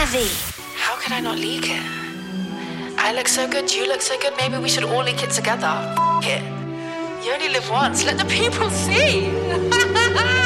heavy. How could I not leak it? I look so good, you look so good, maybe we should all leak it together. F*** it. You only live once, let the people see.